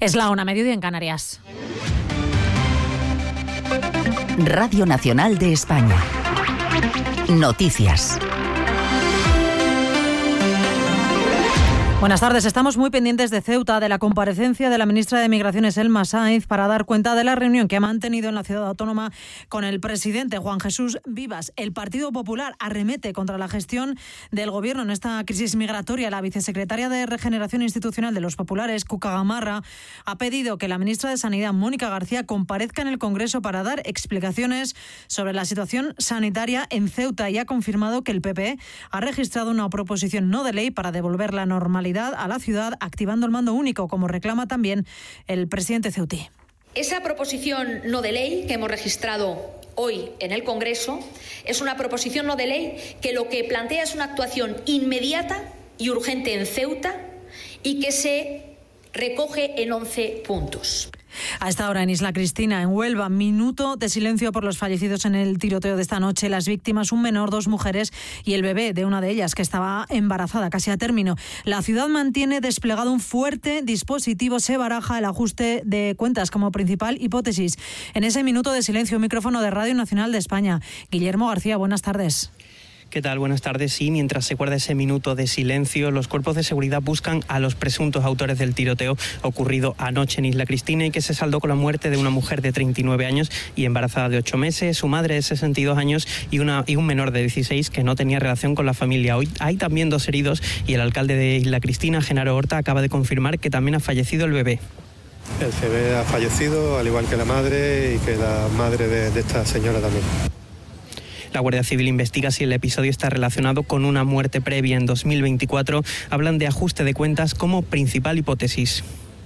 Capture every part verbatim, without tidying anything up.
Es la una, mediodía en Canarias. Radio Nacional de España. Noticias. Buenas tardes. Estamos muy pendientes de Ceuta, de la comparecencia de la ministra de Migraciones, Elma Sáenz, para dar cuenta de la reunión que ha mantenido en la ciudad autónoma con el presidente Juan Jesús Vivas. El Partido Popular arremete contra la gestión del gobierno en esta crisis migratoria. La vicesecretaria de Regeneración Institucional de los Populares, Cuca Gamarra, ha pedido que la ministra de Sanidad, Mónica García, comparezca en el Congreso para dar explicaciones sobre la situación sanitaria en Ceuta y ha confirmado que el P P ha registrado una proposición no de ley para devolver la normalidad a la ciudad, activando el mando único, como reclama también el presidente ceutí. Esa proposición no de ley que hemos registrado hoy en el Congreso es una proposición no de ley que lo que plantea es una actuación inmediata y urgente en Ceuta y que se recoge en once puntos. A esta hora en Isla Cristina, en Huelva, minuto de silencio por los fallecidos en el tiroteo de esta noche. Las víctimas, un menor, dos mujeres y el bebé de una de ellas que estaba embarazada casi a término. La ciudad mantiene desplegado un fuerte dispositivo. Se baraja el ajuste de cuentas como principal hipótesis. En ese minuto de silencio, micrófono de Radio Nacional de España. Guillermo García, buenas tardes. ¿Qué tal? Buenas tardes. Sí, mientras se guarda ese minuto de silencio, los cuerpos de seguridad buscan a los presuntos autores del tiroteo ocurrido anoche en Isla Cristina y que se saldó con la muerte de una mujer de treinta y nueve años y embarazada de ocho meses, su madre de sesenta y dos años y, una, y un menor de dieciséis que no tenía relación con la familia. Hoy hay también dos heridos y el alcalde de Isla Cristina, Genaro Horta, acaba de confirmar que también ha fallecido el bebé. El bebé ha fallecido, al igual que la madre y que la madre de, de esta señora también. La Guardia Civil investiga si el episodio está relacionado con una muerte previa en dos mil veinticuatro. Hablan de ajuste de cuentas como principal hipótesis.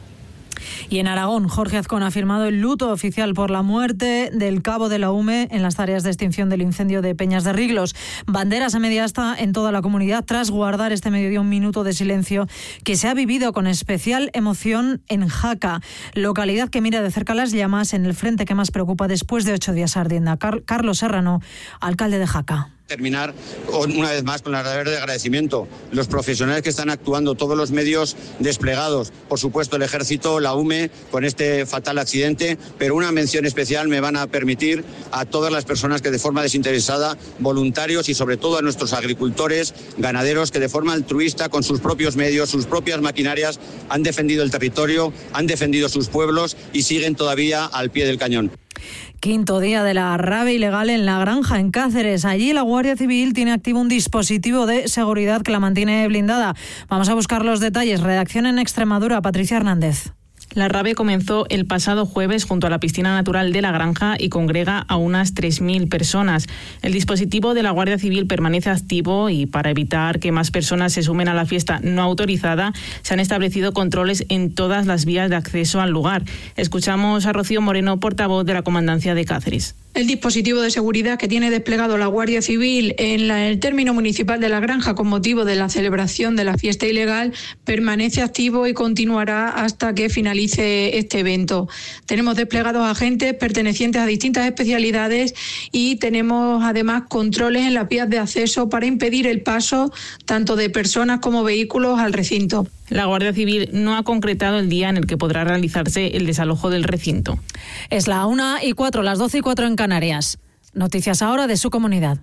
Y en Aragón, Jorge Azcón ha firmado el luto oficial por la muerte del cabo de la U M E en las tareas de extinción del incendio de Peñas de Riglos. Banderas a media asta en toda la comunidad tras guardar este mediodía un minuto de silencio que se ha vivido con especial emoción en Jaca, localidad que mira de cerca las llamas en el frente que más preocupa después de ocho días ardiendo. Car- Carlos Serrano, alcalde de Jaca. Terminar una vez más con el de agradecimiento. Los profesionales que están actuando, todos los medios desplegados, por supuesto el Ejército, la U M E, con este fatal accidente, pero una mención especial me van a permitir a todas las personas que de forma desinteresada, voluntarios y sobre todo a nuestros agricultores, ganaderos que de forma altruista, con sus propios medios, sus propias maquinarias, han defendido el territorio, han defendido sus pueblos y siguen todavía al pie del cañón. Quinto día de la rabia ilegal en La Granja, en Cáceres. Allí la Guardia Civil tiene activo un dispositivo de seguridad que la mantiene blindada. Vamos a buscar los detalles. Redacción en Extremadura, Patricia Hernández. La rave comenzó el pasado jueves junto a la piscina natural de La Granja y congrega a unas tres mil personas. El dispositivo de la Guardia Civil permanece activo y para evitar que más personas se sumen a la fiesta no autorizada, se han establecido controles en todas las vías de acceso al lugar. Escuchamos a Rocío Moreno, portavoz de la Comandancia de Cáceres. El dispositivo de seguridad que tiene desplegado la Guardia Civil en, la, en el término municipal de La Granja con motivo de la celebración de la fiesta ilegal permanece activo y continuará hasta que finalice este evento. Tenemos desplegados agentes pertenecientes a distintas especialidades y tenemos además controles en las vías de acceso para impedir el paso tanto de personas como vehículos al recinto. La Guardia Civil no ha concretado el día en el que podrá realizarse el desalojo del recinto. Es la una y cuatro, las doce y cuatro en Canarias. Noticias ahora de su comunidad.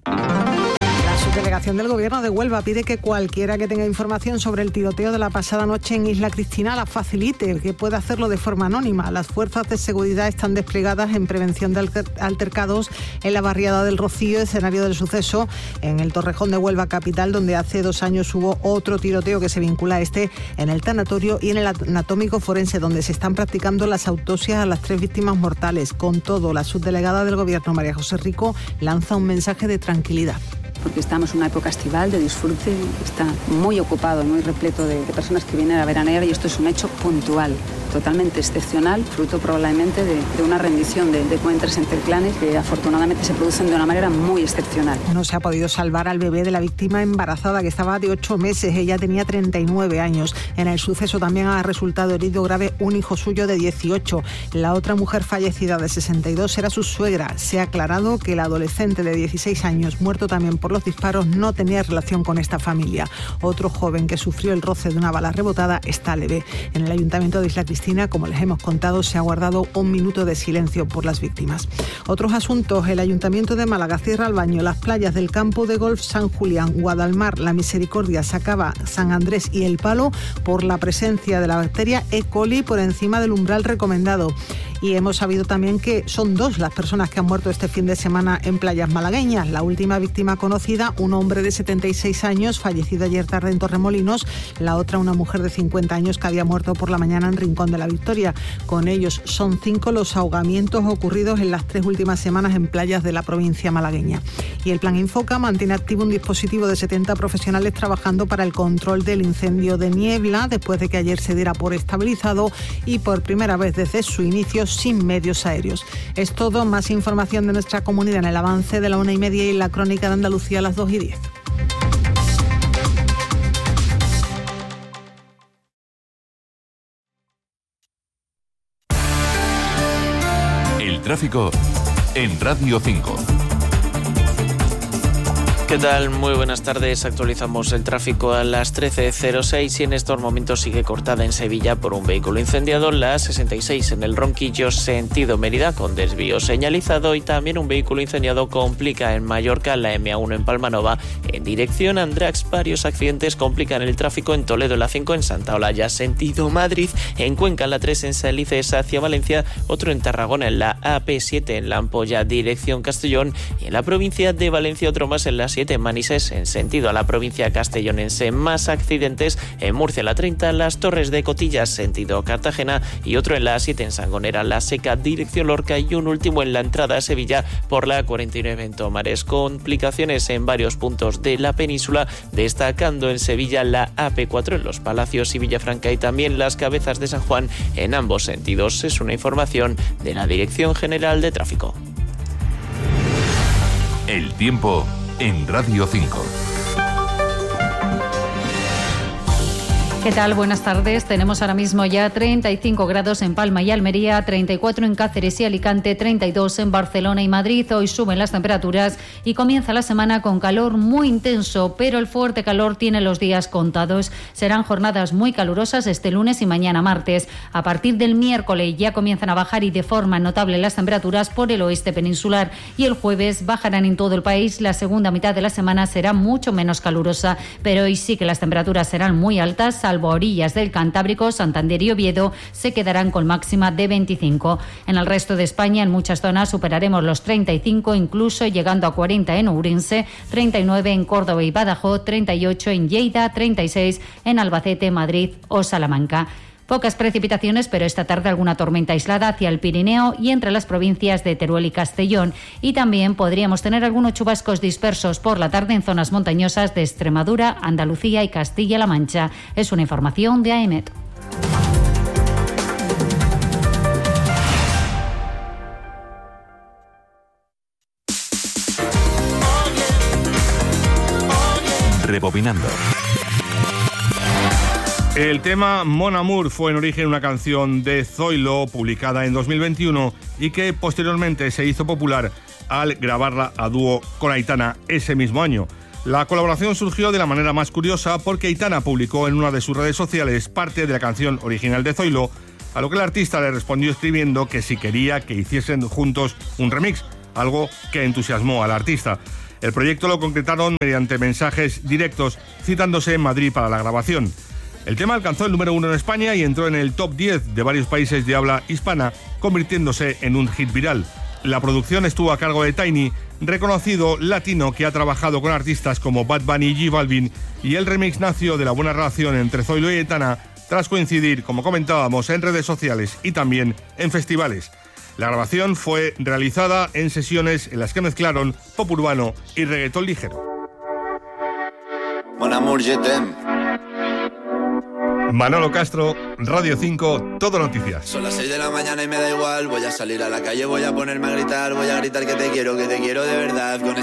La subdelegación del Gobierno de Huelva pide que cualquiera que tenga información sobre el tiroteo de la pasada noche en Isla Cristina la facilite, que pueda hacerlo de forma anónima. Las fuerzas de seguridad están desplegadas en prevención de altercados en la barriada del Rocío, escenario del suceso en el Torrejón de Huelva capital, donde hace dos años hubo otro tiroteo que se vincula a este en el tanatorio y en el anatómico forense, donde se están practicando las autopsias a las tres víctimas mortales. Con todo, la subdelegada del Gobierno, María José Rico, lanza un mensaje de tranquilidad. Porque estamos en una época estival de disfrute, está muy ocupado, muy repleto de, de personas que vienen a veranear y esto es un hecho puntual, totalmente excepcional, fruto probablemente de, de una rendición de, de encuentros entre clanes que afortunadamente se producen de una manera muy excepcional. No se ha podido salvar al bebé de la víctima embarazada que estaba de ocho meses, ella tenía treinta y nueve años. En el suceso también ha resultado herido grave un hijo suyo de dieciocho. La otra mujer fallecida de sesenta y dos era su suegra. Se ha aclarado que el adolescente de dieciséis años, muerto también por los disparos, no tenía relación con esta familia. Otro joven que sufrió el roce de una bala rebotada está leve. En el Ayuntamiento de Isla Cristina Cristina, como les hemos contado, se ha guardado un minuto de silencio por las víctimas. Otros asuntos: el Ayuntamiento de Málaga cierra al baño las playas del campo de golf San Julián, Guadalmar, La Misericordia, Sacaba, San Andrés y El Palo por la presencia de la bacteria E. coli por encima del umbral recomendado. Y hemos sabido también que son dos las personas que han muerto este fin de semana en playas malagueñas. La última víctima conocida, un hombre de setenta y seis años, fallecido ayer tarde en Torremolinos. La otra, una mujer de cincuenta años que había muerto por la mañana en Rincón de la Victoria. Con ellos son cinco los ahogamientos ocurridos en las tres últimas semanas en playas de la provincia malagueña. Y el Plan Infoca mantiene activo un dispositivo de setenta profesionales trabajando para el control del incendio de Niebla, después de que ayer se diera por estabilizado y por primera vez desde su inicio sin medios aéreos. Es todo. Más información de nuestra comunidad en el avance de la una y media y la crónica de Andalucía a las dos y diez. El tráfico en Radio cinco. ¿Qué tal? Muy buenas tardes. Actualizamos el tráfico a las trece cero seis y en estos momentos sigue cortada en Sevilla por un vehículo incendiado, la sesenta y seis en el Ronquillo sentido Mérida con desvío señalizado, y también un vehículo incendiado complica en Mallorca la eme uno en Palmanova en dirección a Andrax. Varios accidentes complican el tráfico en Toledo la cinco, en Santa Olalla sentido Madrid, en Cuenca la tres en Salices hacia Valencia, otro en Tarragona en la A P siete en La Ampolla dirección Castellón, y en la provincia de Valencia otro más en la siete en Manises en sentido a la provincia castellonense. Más accidentes en Murcia la treinta, Las Torres de Cotillas sentido Cartagena, y otro en la siete en Sangonera La Seca dirección Lorca, y un último en la entrada a Sevilla por la cuarenta y nueve en Tomares. Complicaciones en varios puntos de la península, destacando en Sevilla la A P cuatro en Los Palacios y Villafranca, y también Las Cabezas de San Juan en ambos sentidos. Es una información de la Dirección General de Tráfico. El tiempo en Radio cinco. ¿Qué tal? Buenas tardes. Tenemos ahora mismo ya treinta y cinco grados en Palma y Almería, treinta y cuatro en Cáceres y Alicante, treinta y dos en Barcelona y Madrid. Hoy suben las temperaturas y comienza la semana con calor muy intenso, pero el fuerte calor tiene los días contados. Serán jornadas muy calurosas este lunes y mañana martes. A partir del miércoles ya comienzan a bajar y de forma notable las temperaturas por el oeste peninsular, y el jueves bajarán en todo el país. La segunda mitad de la semana será mucho menos calurosa, pero hoy sí que las temperaturas serán muy altas, salvo a orillas del Cantábrico, Santander y Oviedo, se quedarán con máxima de veinticinco. En el resto de España, en muchas zonas superaremos los treinta y cinco, incluso llegando a cuarenta en Ourense, treinta y nueve en Córdoba y Badajoz, treinta y ocho en Lleida, treinta y seis en Albacete, Madrid o Salamanca. Pocas precipitaciones, pero esta tarde alguna tormenta aislada hacia el Pirineo y entre las provincias de Teruel y Castellón. Y también podríamos tener algunos chubascos dispersos por la tarde en zonas montañosas de Extremadura, Andalucía y Castilla-La Mancha. Es una información de A E M E T. Rebobinando. El tema Mon Amour fue en origen una canción de Zoilo publicada en dos mil veintiuno y que posteriormente se hizo popular al grabarla a dúo con Aitana ese mismo año. La colaboración surgió de la manera más curiosa porque Aitana publicó en una de sus redes sociales parte de la canción original de Zoilo, a lo que el artista le respondió escribiendo que si quería que hiciesen juntos un remix, algo que entusiasmó al artista. El proyecto lo concretaron mediante mensajes directos citándose en Madrid para la grabación. El tema alcanzó el número uno en España y entró en el top diez de varios países de habla hispana, convirtiéndose en un hit viral. La producción estuvo a cargo de Tiny, reconocido latino que ha trabajado con artistas como Bad Bunny y J Balvin, y el remix nació de la buena relación entre Zoilo y Aitana tras coincidir, como comentábamos, en redes sociales y también en festivales. La grabación fue realizada en sesiones en las que mezclaron pop urbano y reggaetón ligero. Mon amour, je t'aime. Manolo Castro, Radio cinco, Todo Noticias. Son las seis de la mañana y me da igual. Voy a salir a la calle, voy a ponerme a gritar. Voy a gritar que te quiero, que te quiero de verdad. Con